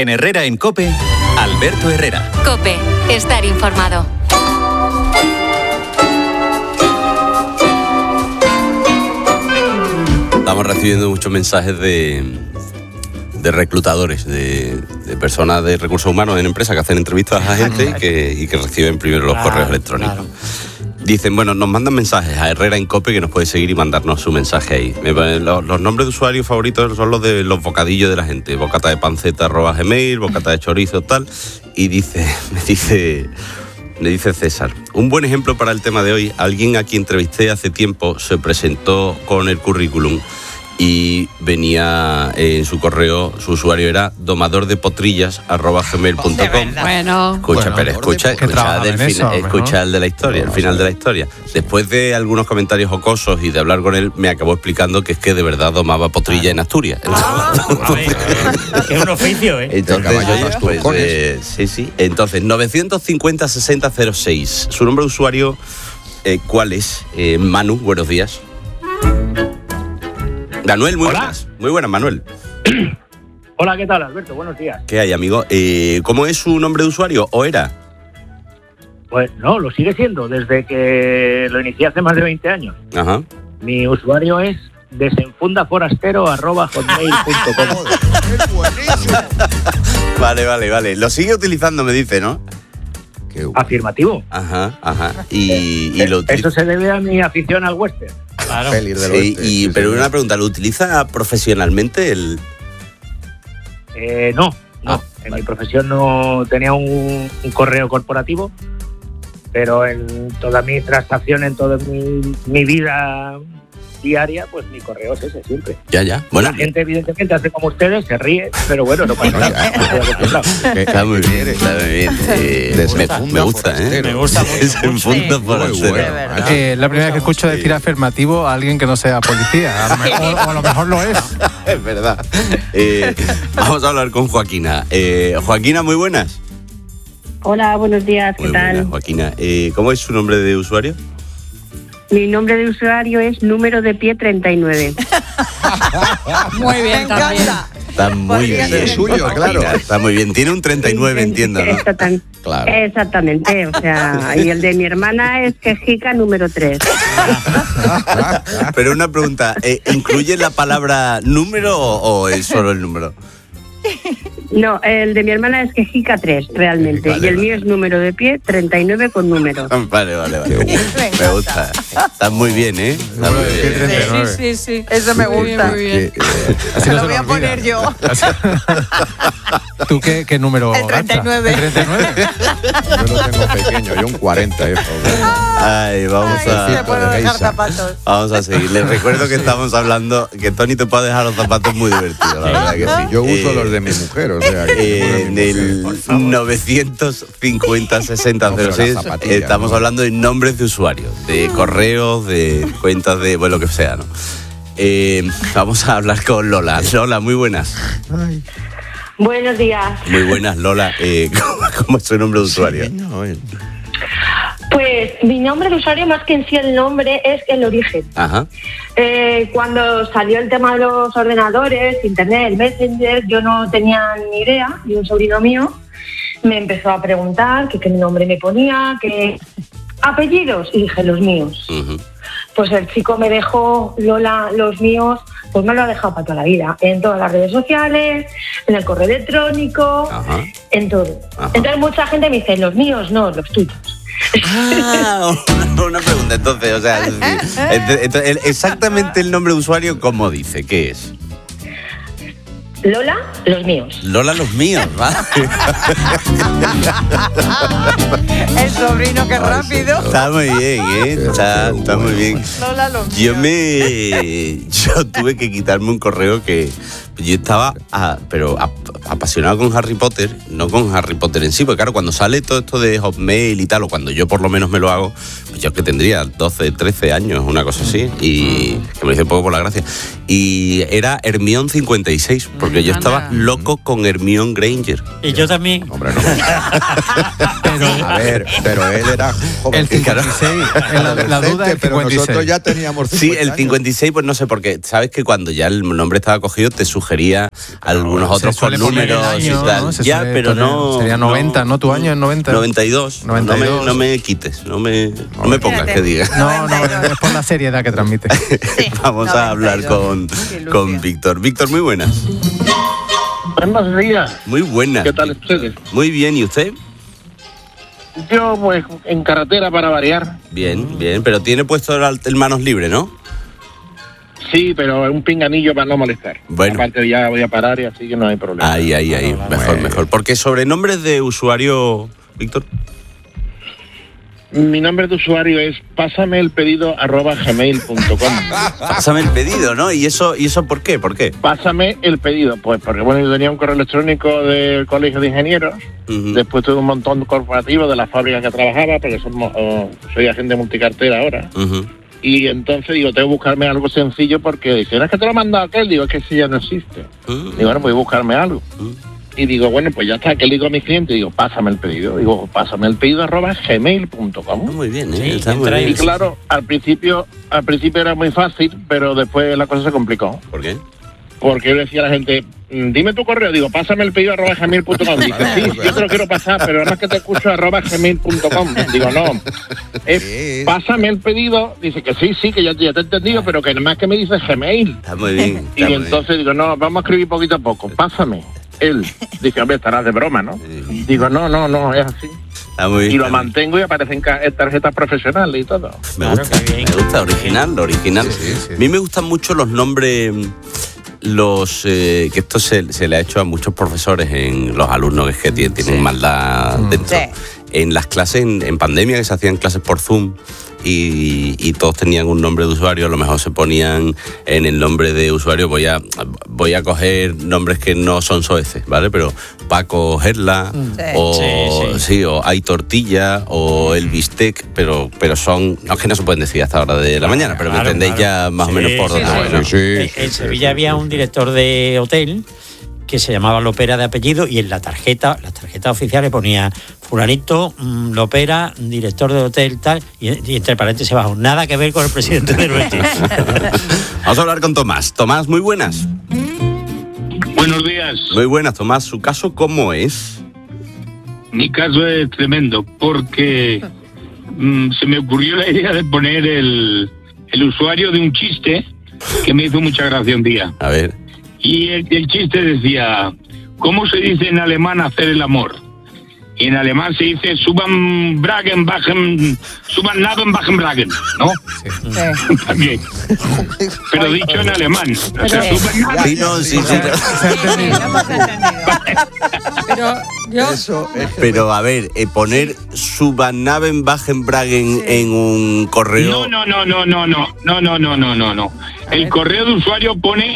En Herrera en COPE, Alberto Herrera. COPE, estar informado. Estamos recibiendo muchos mensajes de reclutadores, de personas de recursos humanos en empresas que hacen entrevistas a gente y que reciben primero los correos electrónicos. Claro. Dicen, bueno, nos mandan mensajes a Herrera en COPE, que nos puede seguir y mandarnos su mensaje ahí. Los nombres de usuarios favoritos son los de los bocadillos de la gente. Bocata de panceta @gmail, bocata de chorizo, tal. Y me dice César, un buen ejemplo para el tema de hoy, alguien a quien entrevisté hace tiempo se presentó con el currículum y venía en su correo, su usuario era domadordepotrillas@gmail.com. Bueno. Escucha el de la historia, el final de la historia. Después de algunos comentarios jocosos y de hablar con él, me acabó explicando que es que de verdad domaba potrilla en Asturias. Es un oficio, ¿eh? Entonces, sí. Entonces, 950-6006. Su nombre de usuario, ¿cuál es? Manu, buenos días. Manuel, muy buenas. Muy buenas, Manuel. Hola, ¿qué tal, Alberto? Buenos días. ¿Qué hay, amigo? ¿Cómo es su nombre de usuario? ¿O era? Pues no, lo sigue siendo, desde que lo inicié hace más de 20 años. Ajá. Mi usuario es desenfundaforastero@hotmail.com. Vale. Lo sigue utilizando, me dice, ¿no? Afirmativo. Ajá. Y lo utiliza. Eso se debe a mi afición al western. Claro. Pero una pregunta, ¿lo utiliza profesionalmente el...? No. En mi profesión no tenía un correo corporativo, pero en toda mi transacción, en toda mi vida diaria, pues mi correo es ese siempre. Ya. Bueno, la gente evidentemente hace como ustedes, se ríe, pero bueno, no pasa nada. Está muy bien. Me gusta, ¿eh? Me gusta mucho. Desenfunda forastero. La primera vez que escucho decir afirmativo a alguien que no sea policía. O a lo mejor lo es. Es verdad. Vamos a hablar con Joaquina. Joaquina, muy buenas. Hola, buenos días, ¿qué tal? Buenas, Joaquina. ¿Cómo es su nombre de usuario? Mi nombre de usuario es número de pie 39. Muy bien, también. Está muy bien. Es suyo, claro. Está muy bien. Tiene un 39, entiendo, ¿no? Claro. Exactamente. O sea, y el de mi hermana es quejica número 3. Pero una pregunta, ¿incluye la palabra número o es solo el número? No, el de mi hermana es quejica 3, realmente. Y el mío es número de pie 39 con número. Vale. Me gusta. Está muy bien, ¿eh? Está muy bien. Sí. Eso me gusta. Muy bien. Se lo voy a poner yo. ¿Tú qué número? El 39. ¿El 39? Yo lo tengo pequeño, yo un 40. Vamos a seguir. Les recuerdo que estamos hablando, que Tony te puede dejar los zapatos muy divertidos, la verdad que sí. Yo uso los de mi mujer, o sea que en el 950-6006 estamos hablando de nombres de usuarios, de correos, de cuentas de, bueno, lo que sea, ¿no? Vamos a hablar con Lola. Lola, muy buenas. Buenos días. Muy buenas, Lola. ¿Cómo es su nombre de usuario? Pues mi nombre de usuario, más que en sí el nombre, es el origen. Ajá. Cuando salió el tema de los ordenadores, internet, el Messenger, yo no tenía ni idea, y un sobrino mío me empezó a preguntar qué nombre me ponía, qué apellidos, y dije los míos. Uh-huh. Pues el chico me dejó Lola, los míos, pues me lo ha dejado para toda la vida, en todas las redes sociales, en el correo electrónico, ajá, en todo. Ajá. Entonces mucha gente me dice, los míos no, los tuyos. Una pregunta, entonces, o sea, exactamente el nombre de usuario, ¿cómo dice? ¿Qué es? Lola, los míos. Lola, los míos, ¿vale? El sobrino, qué rápido. Está muy bien, ¿eh? Está muy bien. Lola, los míos. Yo tuve que quitarme un correo que yo estaba apasionado con Harry Potter, no con Harry Potter en sí, porque claro, cuando sale todo esto de Hotmail y tal, o cuando yo por lo menos me lo hago, pues yo que tendría 12, 13 años, una cosa así, y que me hice un poco por la gracia. Y era Hermione 56, porque yo estaba loco con Hermione Granger. Y yo también. Hombre, no. pero él era joven. El 56, la duda es el 56. Pero nosotros ya teníamos 50 Sí, el 56, pues no sé, porque sabes que cuando ya el nombre estaba cogido te sugería cogería algunos otros con números año, y tal. ¿no? Ya, pero no. Sería 90, ¿no? ¿Tu año es 90? 92. 92. No me quites, no me pongas que diga. No, es por la seriedad que transmite. Vamos a hablar con Víctor. Víctor, muy buenas. Buenos días. Muy buenas. ¿Qué tal ustedes? Muy bien, ¿y usted? Yo, pues, en carretera para variar. Bien, pero tiene puesto el manos libre, ¿no? Sí, pero es un pinganillo para no molestar. Bueno. Aparte ya voy a parar y así que no hay problema. Ahí. Mejor. Porque sobre nombres de usuario, Víctor. Mi nombre de usuario es pásameelpedido@gmail.com. Pásame el pedido, ¿no? ¿Y eso por qué? ¿Por qué? Pásame el pedido. Pues porque, bueno, yo tenía un correo electrónico del Colegio de Ingenieros. Uh-huh. Después tuve un montón corporativo de las fábricas que trabajaba, porque soy agente multicartera ahora. Uh-huh. Y entonces digo, tengo que buscarme algo sencillo porque dicen, es que te lo ha mandado aquel. Digo, es que ese ya no existe. Uh-huh. Digo, bueno, voy a buscarme algo. Uh-huh. Y digo, bueno, pues ya está, que le digo a mis clientes, digo, pásame el pedido. Digo, pásame el pedido @gmail.com. Muy bien, Sí, está muy bien. Y claro, al principio era muy fácil, pero después la cosa se complicó. ¿Por qué? Porque yo decía a la gente, dime tu correo. Digo, pásame el pedido @gmail.com. Dice, sí, yo te lo quiero pasar, pero además que te escucho @gmail.com. Digo, no, pásame el pedido. Dice que sí, que ya te he entendido, pero que nada más que me dice Gmail. Está muy bien. Y entonces digo, no, vamos a escribir poquito a poco. Pásame. Él dice, hombre, estarás de broma, ¿no? Sí. Digo, no, es así. Está muy bien. Y lo mantengo y aparecen tarjetas profesionales y todo. Me gusta, original. Sí. A mí me gustan mucho los nombres, que esto se le ha hecho a muchos profesores, en los alumnos que tienen maldad dentro. Sí. En las clases, en pandemia, que se hacían clases por Zoom, y todos tenían un nombre de usuario, a lo mejor se ponían en el nombre de usuario, voy a coger nombres que no son soeces, ¿vale? Pero Paco Gerla, o Hay Tortilla, o El Bistec, pero son, no es que no se pueden decir hasta hora de la mañana, pero me entendéis ya más o menos por dónde voy, ¿no? En Sevilla había un director de hotel que se llamaba Lopera de apellido, y en las tarjetas oficiales ponía fulanito, Lopera, director de hotel, tal, y entre paréntesis abajo, nada que ver con el presidente de nuestro. Vamos a hablar con Tomás. Tomás, muy buenas. Buenos días. Muy buenas, Tomás. ¿Su caso cómo es? Mi caso es tremendo, porque se me ocurrió la idea de poner el usuario de un chiste que me hizo mucha gracia un día. A ver. Y el chiste decía, ¿cómo se dice en alemán hacer el amor? Y en alemán se dice suban Bragen, bajen, suban Naben, bajen Bragen, ¿no? Sí. También. Pero dicho en alemán. O sea, suban Naben. Sí, no, sí. Pero a ver, poner Subanaven Bajenbragen en un correo. No. El correo de usuario pone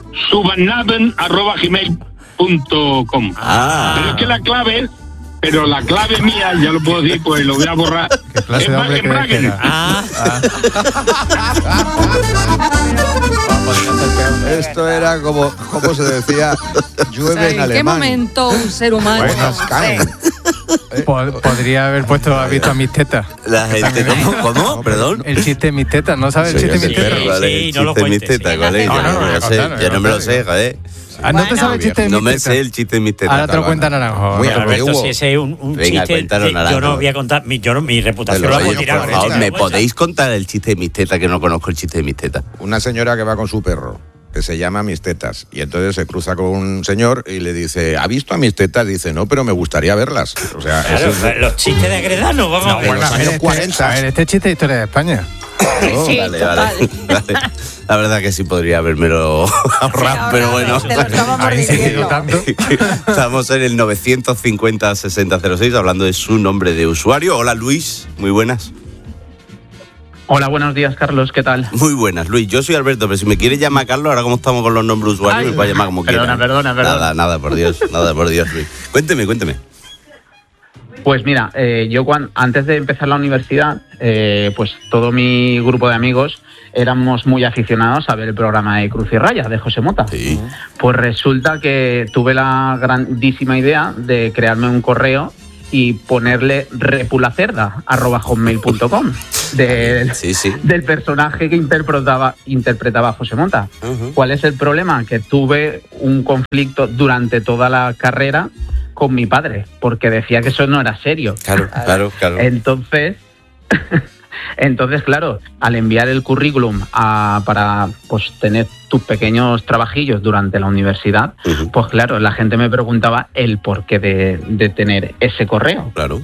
subanaven@gmail.com. Pero es que la clave mía, ya lo puedo decir, pues lo voy a borrar. ¿Qué clase de hombre crees que era? Esto era como se decía, llueve en alemán. ¿En qué momento un ser humano? Podría haber puesto, ¿has visto a mis tetas? La gente, ¿cómo? Perdón. El chiste de mis tetas, ¿no sabes el chiste de mis tetas? Sí, no lo cuentes. ¿Cuál es? Yo no me lo sé, joder. ¿No te sabes el chiste de mis tetas? No me sé el chiste de mis tetas. Ahora te lo cuenta Naranjo. Alberto, si ese es un Venga, chiste, yo no voy a contar, mi reputación la voy a tirar. Por favor, ¿me podéis contar el chiste de mis tetas, que no conozco el chiste de mis tetas? Una señora que va con su perro, que se llama Mis Tetas, y entonces se cruza con un señor y le dice, ¿ha visto a mis tetas? Dice, no, pero me gustaría verlas. O sea, claro, los chistes de Agredano, vamos a ver. Los años 40. A ver, este chiste de historia de España. Sí, vale. La verdad que sí podría habérmelo ahorrado, pero bueno. Ha insistido tanto. Estamos en el 950-6006 hablando de su nombre de usuario. Hola, Luis, muy buenas. Hola, buenos días, Carlos, ¿qué tal? Muy buenas, Luis. Yo soy Alberto, pero si me quieres llamar Carlos, ahora como estamos con los nombres de usuarios, me puedes llamar como quieras. Perdona. Nada, por Dios, Luis. Cuénteme. Pues mira, yo antes de empezar la universidad, pues todo mi grupo de amigos éramos muy aficionados a ver el programa de Cruz y Raya, de José Mota. Sí. Pues resulta que tuve la grandísima idea de crearme un correo y ponerle repulacerda@hotmail.com. del personaje que interpretaba José Mota. ¿Cuál es el problema? Que tuve un conflicto durante toda la carrera con mi padre, porque decía que eso no era serio. Claro. Entonces, claro, al enviar el currículum para pues tener tus pequeños trabajillos durante la universidad, pues claro, la gente me preguntaba el porqué de tener ese correo. Claro.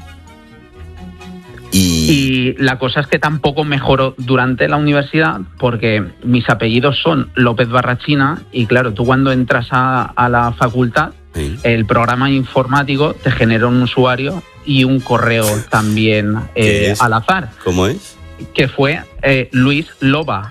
Y la cosa es que tampoco mejoró durante la universidad, porque mis apellidos son López Barrachina, y claro, tú cuando entras a la facultad, el programa informático te genera un usuario y un correo también al azar. ¿Cómo es? Que fue Luis Loba,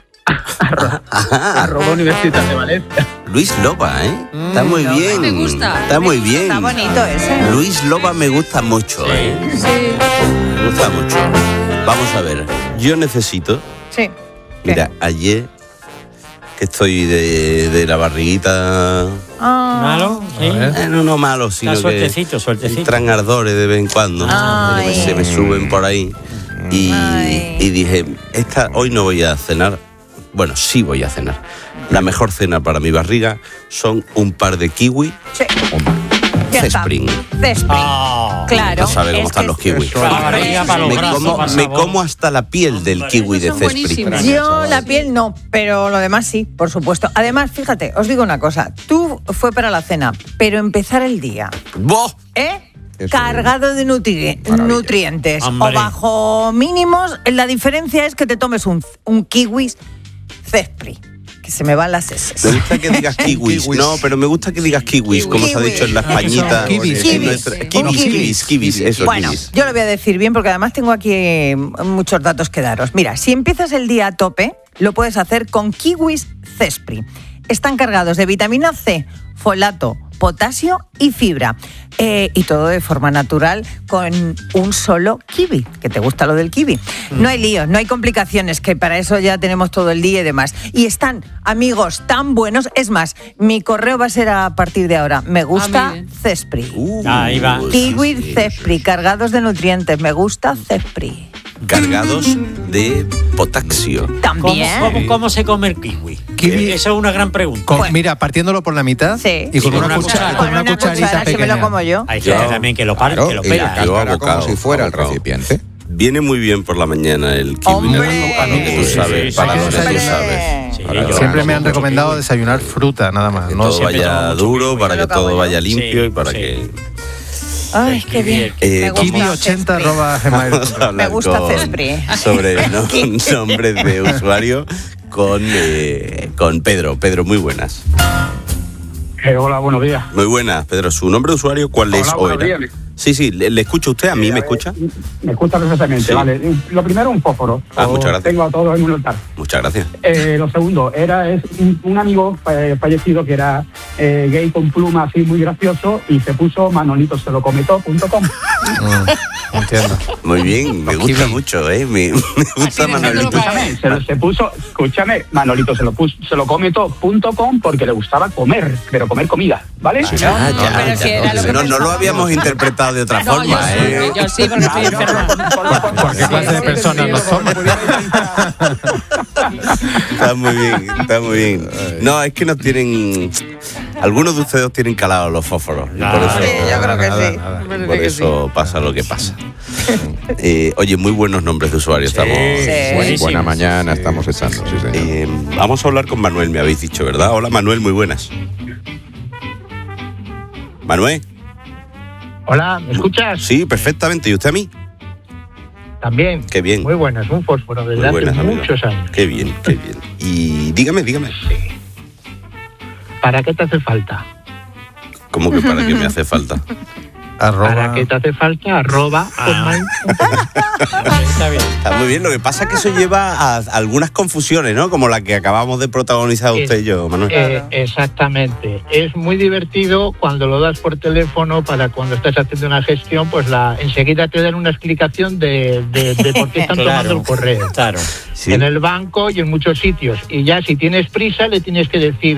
@ Universitat de Valencia. Luis Loba, ¿eh? Está muy bien. Me gusta. Está muy bien. Está bonito ese. Luis Loba me gusta mucho, ¿eh? Me gusta mucho. Vamos a ver. Yo necesito... Sí. Mira, ayer que estoy de la barriguita... ¿Malo? Sí. No malo, sino Está suertecito. Entran ardores de vez en cuando. Se me suben por ahí. Y dije, hoy no voy a cenar. Bueno, sí voy a cenar. La mejor cena para mi barriga son un par de kiwi. Sí. Cespring. Claro. No sabe cómo están los kiwis. Me como hasta la piel del kiwi de Cespring. Yo la piel no, pero lo demás sí, por supuesto. Además, fíjate, os digo una cosa. Tú fue para la cena, pero empezar el día. Cargado de nutrientes. Hombre. O bajo mínimos, la diferencia es que te tomes un kiwi Cespring. Que se me van las S. Me gusta que digas kiwis. No, pero me gusta que digas kiwis, como se ha dicho en la Españita. Kiwis. Eso, bueno, kiwis. yo lo voy a decir bien porque además tengo aquí muchos datos que daros. Mira, si empiezas el día a tope, lo puedes hacer con kiwis Cespring. Están cargados de vitamina C, folato, potasio y fibra. Y todo de forma natural con un solo kiwi, que te gusta lo del kiwi. No hay líos, no hay complicaciones, que para eso ya tenemos todo el día y demás. Y están, amigos, tan buenos. Es más, mi correo va a ser a partir de ahora. Me gusta Cespring. Ahí va. Kiwi Cespring, cargados de nutrientes. Me gusta Cespring. Cargados de potasio. También. ¿Cómo se come el kiwi? Esa es una gran pregunta. Mira, partiéndolo por la mitad y con una cucharita pequeña. Si me lo como yo. Hay gente también que lo parte, que lo pega. Como si fuera el recipiente. Viene muy bien por la mañana el kiwi. Tú sabes, para lo que tú sabes. Siempre me han recomendado desayunar fruta, nada más. Que todo vaya duro, para que todo vaya limpio y para que... Ay, qué bien. Kiwi80@gmail.com. Me gusta Cespring. Sobre nombres de usuario con Pedro. Pedro, muy buenas. Hola, buenos días. Muy buenas, Pedro. ¿Su nombre de usuario cuál es o era? Sí, ¿le escucha usted? ¿A mí me escucha? Me escucha perfectamente, sí. Vale. Lo primero, un fósforo. Muchas gracias. Tengo a todos en un altar. Muchas gracias. Lo segundo, es un amigo fallecido que era gay con pluma así muy gracioso y se puso manolitoselocometó.com. Entiendo. Muy bien, me gusta mucho, me gusta Manolito. Se puso, escúchame, manolitoselocometó.com porque le gustaba comer, pero comer comida, ¿vale? No lo habíamos interpretado de otra forma, Yo sí, porque estoy enferma. ¿Por qué clase de personas no somos? Está muy bien. No, es que nos tienen... Algunos de ustedes tienen calados los fósforos. Y por eso, yo creo que sí. Por eso pasa lo que pasa. Oye, muy buenos nombres de usuario. Estamos buena mañana, estamos echando. Sí, señor. Vamos a hablar con Manuel, me habéis dicho, ¿verdad? Hola, Manuel, muy buenas. Manuel. Hola, ¿me escuchas? Sí, perfectamente. ¿Y usted a mí? También. Qué bien. Muy buenas, un fósforo desde hace muchos años. Qué bien. Y dígame. Sí. ¿Para qué te hace falta? ¿Cómo que para qué me hace falta? ¿Para qué te hace falta? Está muy bien. Lo que pasa es que eso lleva a algunas confusiones, ¿no? Como la que acabamos de protagonizar usted y yo, Manuel. Exactamente. Es muy divertido cuando lo das por teléfono para cuando estás haciendo una gestión, pues enseguida te dan una explicación de por qué están tomando el correo. Claro. Sí. En el banco y en muchos sitios. Y ya si tienes prisa le tienes que decir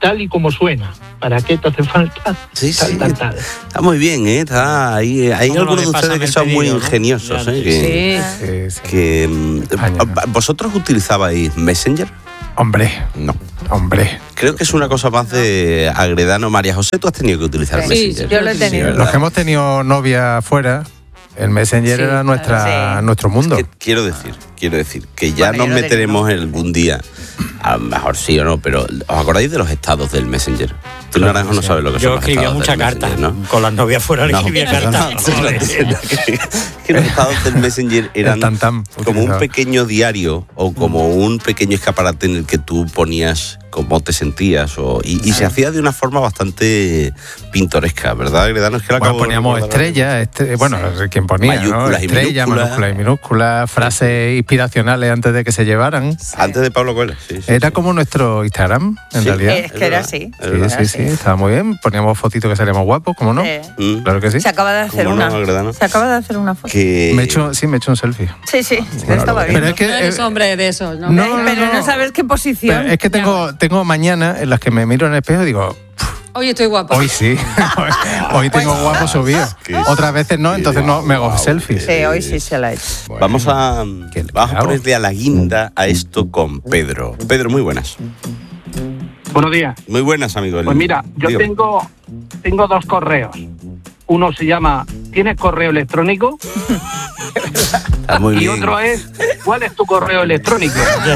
tal y como suena. ¿Para qué te hace falta? Sí, tal, sí. tal, tal. Está muy bien, ¿eh? Está ahí. Hay Como lo algunos de de ustedes que pásame son el muy pedido, ¿no? ingeniosos, Ya, ¿eh? Sí. Que, ¿vosotros utilizabais Messenger? Hombre. No. Hombre. Creo que es una cosa más de Agredano. María José, tú has tenido que utilizar Sí, Messenger. yo lo he tenido. ¿verdad? Los que hemos tenido novia fuera, el Messenger Sí, era nuestro mundo. Que quiero decir que ya Bueno, nos yo lo meteremos algún día, a lo mejor sí o no, pero ¿os acordáis de los estados del Messenger? Tú, Naranjo, no sabes lo que son Yo los escribía estados muchas del cartas. Messenger, ¿no? Con las novias fuera le No, escribía no, cartas. no, que los estados del Messenger eran tam-tam como un utilizado. pequeño diario o como un pequeño escaparate en el que tú ponías cómo te sentías y se hacía de una forma bastante pintoresca, ¿verdad, Agredano? Es que Bueno, poníamos estrellas, quien ponía, ¿no? Mayúsculas y Estrellas, minúsculas. mayúsculas y minúsculas, frases inspiracionales antes de que se llevaran. Antes de Pablo Coelho, sí. Era como nuestro Instagram, en Sí, realidad. Es que era así. Sí, estaba muy bien. Poníamos fotitos que salíamos guapos, ¿cómo no? Claro que sí. Se acaba de hacer ¿Cómo no, una. Agredano? Se acaba de hacer una foto. Me he hecho un selfie. Sí, estaba bien. Pero es que No eres hombre de esos, ¿no? Pero no sabes qué posición. Pero es que tengo mañanas en las que me miro en el espejo y digo, Hoy estoy guapo. hoy sí, hoy tengo guapo subido. Otras veces no, entonces no me hago selfies. Sí, hoy sí se la ha hecho. Vamos a ponerle a la guinda a esto con Pedro. Pedro, muy buenas. Buenos días. Muy buenas, amigo. Pues mira, yo Dígame. tengo dos correos. Uno se llama ¿tienes correo electrónico? Está muy y bien. otro es ¿cuál es tu correo electrónico?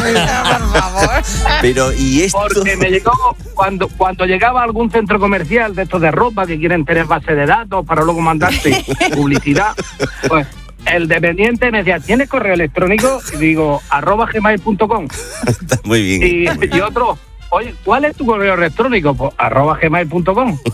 Pero, ¿y esto? Porque me llegó cuando llegaba a algún centro comercial de estos de ropa que quieren tener base de datos para luego mandarte publicidad, pues el dependiente me decía, ¿tienes correo electrónico? Y digo, @gmail.com. Está muy bien. Y otro, oye, ¿cuál es tu correo electrónico? Pues @gmail.com.